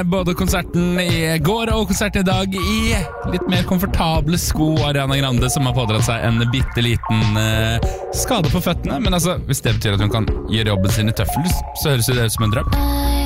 Både konserten i går og konserten i dag i litt mer komfortable sko. Ariana Grande som har pådratt seg en bitteliten skade på føttene. Men altså, hvis det betyr at hun kan gjøre jobben sin i tøffel, så høres det ut som en drøm.